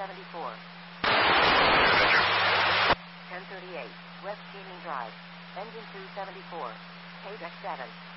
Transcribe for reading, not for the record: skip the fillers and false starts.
274. 1038, West Keeling Drive. Engine 274. Paydeck 7.